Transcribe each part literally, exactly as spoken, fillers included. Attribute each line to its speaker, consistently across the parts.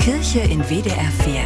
Speaker 1: Kirche in W D R vier.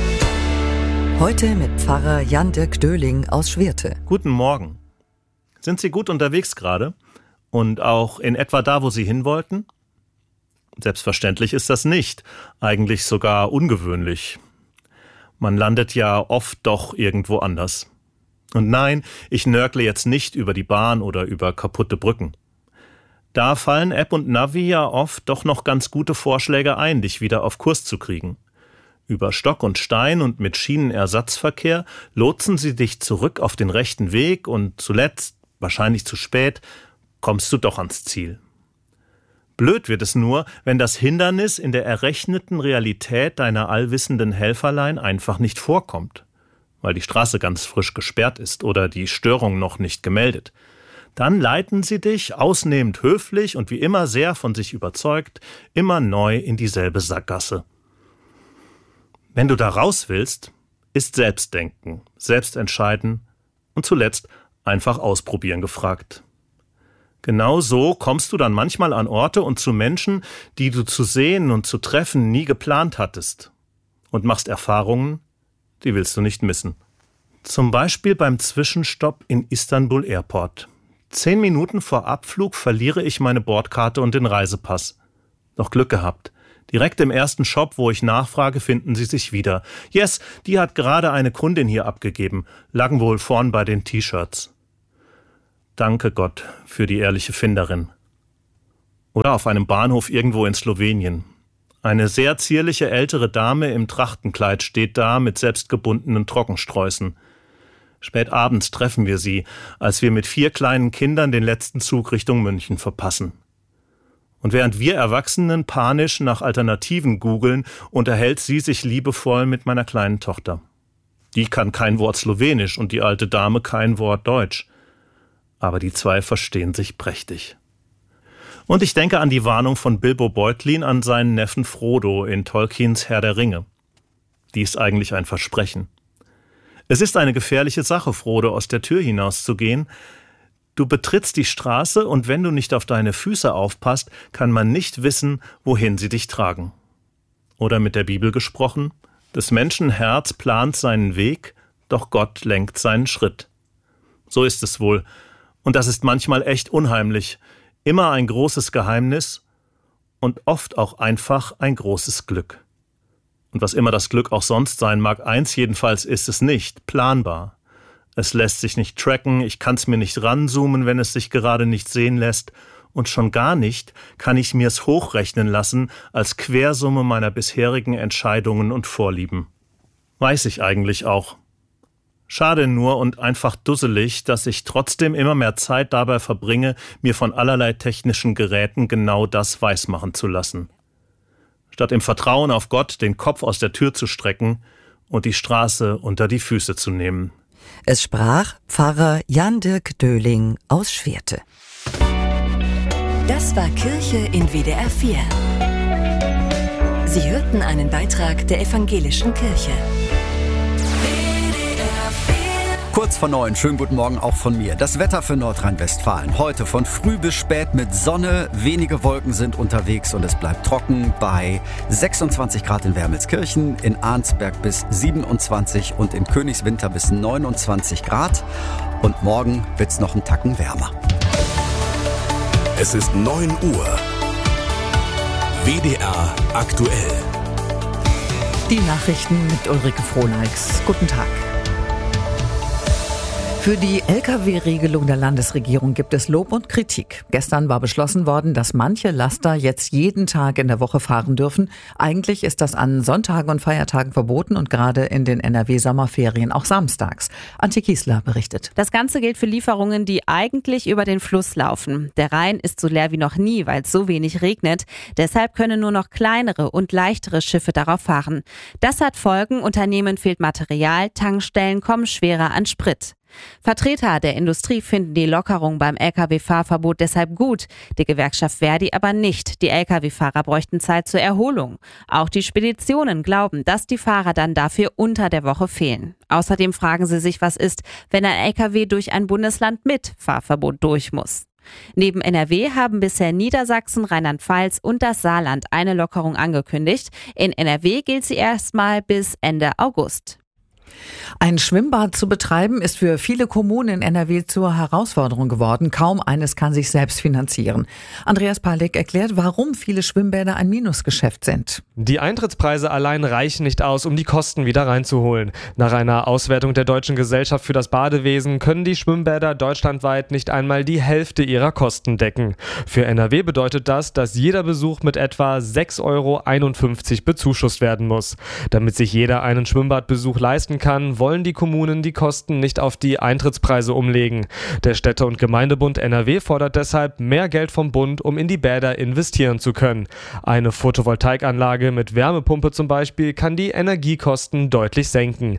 Speaker 1: Heute mit Pfarrer Jan-Dirk Döhling aus Schwerte.
Speaker 2: Guten Morgen. Sind Sie gut unterwegs gerade? Und auch in etwa da, wo Sie hin wollten? Selbstverständlich ist das nicht. Eigentlich sogar ungewöhnlich. Man landet ja oft doch irgendwo anders. Und nein, ich nörgle jetzt nicht über die Bahn oder über kaputte Brücken. Da fallen App und Navi ja oft doch noch ganz gute Vorschläge ein, dich wieder auf Kurs zu kriegen. Über Stock und Stein und mit Schienenersatzverkehr lotsen sie dich zurück auf den rechten Weg und zuletzt, wahrscheinlich zu spät, kommst du doch ans Ziel. Blöd wird es nur, wenn das Hindernis in der errechneten Realität deiner allwissenden Helferlein einfach nicht vorkommt, weil die Straße ganz frisch gesperrt ist oder die Störung noch nicht gemeldet. Dann leiten sie dich, ausnehmend höflich und wie immer sehr von sich überzeugt, immer neu in dieselbe Sackgasse. Wenn du da raus willst, ist Selbstdenken, Selbstentscheiden und zuletzt einfach ausprobieren gefragt. Genau so kommst du dann manchmal an Orte und zu Menschen, die du zu sehen und zu treffen nie geplant hattest. Und machst Erfahrungen, die willst du nicht missen. Zum Beispiel beim Zwischenstopp in Istanbul Airport. Zehn Minuten vor Abflug verliere ich meine Bordkarte und den Reisepass. Noch Glück gehabt. Direkt im ersten Shop, wo ich nachfrage, finden sie sich wieder. Yes, die hat gerade eine Kundin hier abgegeben. Lagen wohl vorn bei den T-Shirts. Danke Gott für die ehrliche Finderin. Oder auf einem Bahnhof irgendwo in Slowenien. Eine sehr zierliche ältere Dame im Trachtenkleid steht da mit selbstgebundenen Trockensträußen. Spät abends treffen wir sie, als wir mit vier kleinen Kindern den letzten Zug Richtung München verpassen. Und während wir Erwachsenen panisch nach Alternativen googeln, unterhält sie sich liebevoll mit meiner kleinen Tochter. Die kann kein Wort Slowenisch und die alte Dame kein Wort Deutsch. Aber die zwei verstehen sich prächtig. Und ich denke an die Warnung von Bilbo Beutlin an seinen Neffen Frodo in Tolkiens Herr der Ringe. Die ist eigentlich ein Versprechen. Es ist eine gefährliche Sache, Frodo, aus der Tür hinauszugehen. Du betrittst die Straße und wenn du nicht auf deine Füße aufpasst, kann man nicht wissen, wohin sie dich tragen. Oder mit der Bibel gesprochen, des Menschen Herz plant seinen Weg, doch Gott lenkt seinen Schritt. So ist es wohl. Und das ist manchmal echt unheimlich. Immer ein großes Geheimnis und oft auch einfach ein großes Glück. Und was immer das Glück auch sonst sein mag, eins jedenfalls ist es nicht planbar. Es lässt sich nicht tracken, ich kann es mir nicht ranzoomen, wenn es sich gerade nicht sehen lässt. Und schon gar nicht kann ich mir's hochrechnen lassen als Quersumme meiner bisherigen Entscheidungen und Vorlieben. Weiß ich eigentlich auch. Schade nur und einfach dusselig, dass ich trotzdem immer mehr Zeit dabei verbringe, mir von allerlei technischen Geräten genau das weismachen zu lassen. Statt im Vertrauen auf Gott den Kopf aus der Tür zu strecken und die Straße unter die Füße zu nehmen.
Speaker 1: Es sprach Pfarrer Jan-Dirk Döhling aus Schwerte. Das war Kirche in W D R vier. Sie hörten einen Beitrag der Evangelischen Kirche.
Speaker 3: Kurz vor neun, schönen guten Morgen auch von mir. Das Wetter für Nordrhein-Westfalen. Heute von früh bis spät mit Sonne, wenige Wolken sind unterwegs und es bleibt trocken bei sechsundzwanzig Grad in Wermelskirchen, in Arnsberg bis siebenundzwanzig und in Königswinter bis neunundzwanzig Grad. Und morgen wird's noch einen Tacken wärmer.
Speaker 4: Es ist neun Uhr. W D R aktuell.
Speaker 5: Die Nachrichten mit Ulrike Frohneichs. Guten Tag. Für die L K W-Regelung der Landesregierung gibt es Lob und Kritik. Gestern war beschlossen worden, dass manche Laster jetzt jeden Tag in der Woche fahren dürfen. Eigentlich ist das an Sonntagen und Feiertagen verboten und gerade in den N R W-Sommerferien auch samstags. Antje Kiesler berichtet.
Speaker 6: Das Ganze gilt für Lieferungen, die eigentlich über den Fluss laufen. Der Rhein ist so leer wie noch nie, weil es so wenig regnet. Deshalb können nur noch kleinere und leichtere Schiffe darauf fahren. Das hat Folgen. Unternehmen fehlt Material, Tankstellen kommen schwerer an Sprit. Vertreter der Industrie finden die Lockerung beim L K W-Fahrverbot deshalb gut, die Gewerkschaft Verdi aber nicht. Die L K W-Fahrer bräuchten Zeit zur Erholung. Auch die Speditionen glauben, dass die Fahrer dann dafür unter der Woche fehlen. Außerdem fragen sie sich, was ist, wenn ein L K W durch ein Bundesland mit Fahrverbot durch muss. Neben N R W haben bisher Niedersachsen, Rheinland-Pfalz und das Saarland eine Lockerung angekündigt. In N R W gilt sie erstmal bis Ende August.
Speaker 5: Ein Schwimmbad zu betreiben ist für viele Kommunen in N R W zur Herausforderung geworden. Kaum eines kann sich selbst finanzieren. Andreas Palik erklärt, warum viele Schwimmbäder ein Minusgeschäft sind.
Speaker 7: Die Eintrittspreise allein reichen nicht aus, um die Kosten wieder reinzuholen. Nach einer Auswertung der Deutschen Gesellschaft für das Badewesen können die Schwimmbäder deutschlandweit nicht einmal die Hälfte ihrer Kosten decken. Für N R W bedeutet das, dass jeder Besuch mit etwa sechs Euro einundfünfzig bezuschusst werden muss. Damit sich jeder einen Schwimmbadbesuch leisten kann, wollen die Kommunen die Kosten nicht auf die Eintrittspreise umlegen. Der Städte- und Gemeindebund N R W fordert deshalb mehr Geld vom Bund, um in die Bäder investieren zu können. Eine Photovoltaikanlage mit Wärmepumpe zum Beispiel kann die Energiekosten deutlich senken.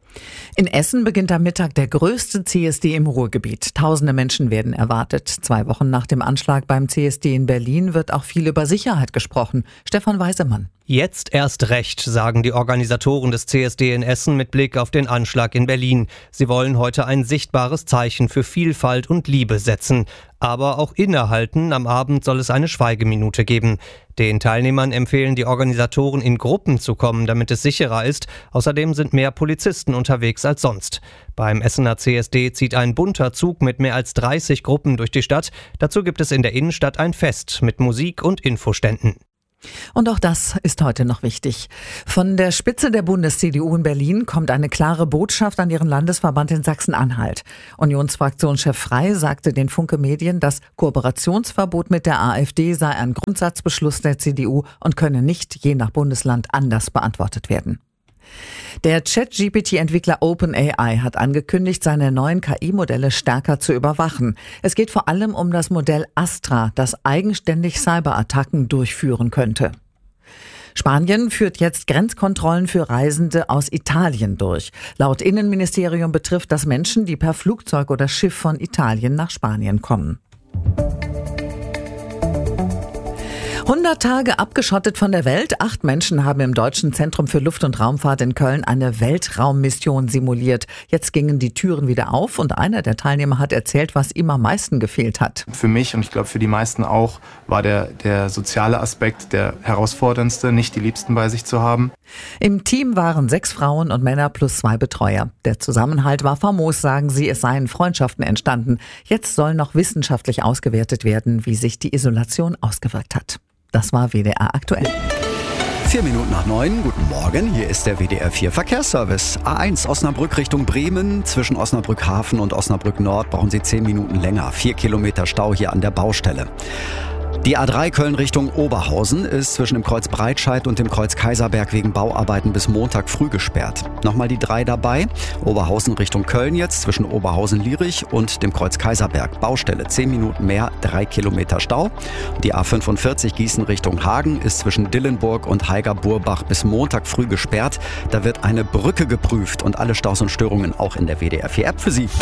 Speaker 5: In Essen beginnt am Mittag der größte C S D im Ruhrgebiet. Tausende Menschen werden erwartet. Zwei Wochen nach dem Anschlag beim C S D in Berlin wird auch viel über Sicherheit gesprochen. Stefan Weisemann.
Speaker 8: Jetzt erst recht, sagen die Organisatoren des C S D in Essen mit Blick auf den Anschlag in Berlin. Sie wollen heute ein sichtbares Zeichen für Vielfalt und Liebe setzen. Aber auch innehalten, am Abend soll es eine Schweigeminute geben. Den Teilnehmern empfehlen die Organisatoren, in Gruppen zu kommen, damit es sicherer ist. Außerdem sind mehr Polizisten unterwegs als sonst. Beim Essener C S D zieht ein bunter Zug mit mehr als dreißig Gruppen durch die Stadt. Dazu gibt es in der Innenstadt ein Fest mit Musik und Infoständen.
Speaker 5: Und auch das ist heute noch wichtig. Von der Spitze der Bundes-C D U in Berlin kommt eine klare Botschaft an ihren Landesverband in Sachsen-Anhalt. Unionsfraktionschef Frey sagte den Funke Medien, das Kooperationsverbot mit der AfD sei ein Grundsatzbeschluss der C D U und könne nicht je nach Bundesland anders beantwortet werden. Der Chat-G P T-Entwickler OpenAI hat angekündigt, seine neuen K I-Modelle stärker zu überwachen. Es geht vor allem um das Modell Astra, das eigenständig Cyberattacken durchführen könnte. Spanien führt jetzt Grenzkontrollen für Reisende aus Italien durch. Laut Innenministerium betrifft das Menschen, die per Flugzeug oder Schiff von Italien nach Spanien kommen. hundert Tage abgeschottet von der Welt. Acht Menschen haben im Deutschen Zentrum für Luft- und Raumfahrt in Köln eine Weltraummission simuliert. Jetzt gingen die Türen wieder auf und einer der Teilnehmer hat erzählt, was ihm am meisten gefehlt hat.
Speaker 9: Für mich und ich glaube für die meisten auch war der, der soziale Aspekt der herausforderndste, nicht die Liebsten bei sich zu haben.
Speaker 5: Im Team waren sechs Frauen und Männer plus zwei Betreuer. Der Zusammenhalt war famos, sagen sie, es seien Freundschaften entstanden. Jetzt soll noch wissenschaftlich ausgewertet werden, wie sich die Isolation ausgewirkt hat. Das war W D R aktuell.
Speaker 3: Vier Minuten nach neun, guten Morgen, hier ist der W D R vier Verkehrsservice. A eins Osnabrück Richtung Bremen, zwischen Osnabrück Hafen und Osnabrück Nord brauchen Sie zehn Minuten länger. Vier Kilometer Stau hier an der Baustelle. Die A drei Köln Richtung Oberhausen ist zwischen dem Kreuz Breitscheid und dem Kreuz Kaiserberg wegen Bauarbeiten bis Montag früh gesperrt. Nochmal die drei dabei. Oberhausen Richtung Köln jetzt zwischen Oberhausen-Lierich und dem Kreuz Kaiserberg. Baustelle zehn Minuten mehr, drei Kilometer Stau. Die A fünfundvierzig Gießen Richtung Hagen ist zwischen Dillenburg und Heiger-Burbach bis Montag früh gesperrt. Da wird eine Brücke geprüft und alle Staus und Störungen auch in der W D R vier App für Sie.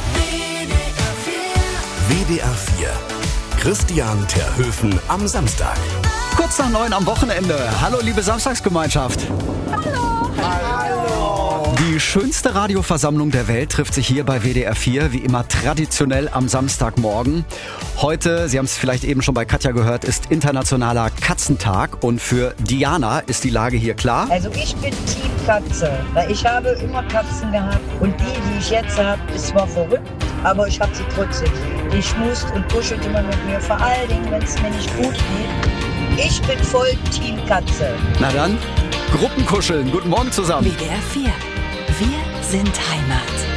Speaker 4: W D R vier. Christian Terhöfen am Samstag.
Speaker 3: Kurz nach neun am Wochenende. Hallo, liebe Samstagsgemeinschaft.
Speaker 10: Hallo.
Speaker 3: Hallo. Die schönste Radioversammlung der Welt trifft sich hier bei W D R vier, wie immer traditionell am Samstagmorgen. Heute, Sie haben es vielleicht eben schon bei Katja gehört, ist internationaler Katzentag und für Diana ist die Lage hier klar.
Speaker 10: Also ich bin Team Katze, weil ich habe immer Katzen gehabt und die, die ich jetzt habe, ist zwar verrückt, aber ich habe sie trotzdem. Die schmust und kuschelt immer mit mir, vor allen Dingen, wenn es mir nicht gut geht. Ich bin voll Team Katze.
Speaker 3: Na dann, Gruppenkuscheln. Guten Morgen zusammen.
Speaker 1: W D R vier. Wir sind Heimat.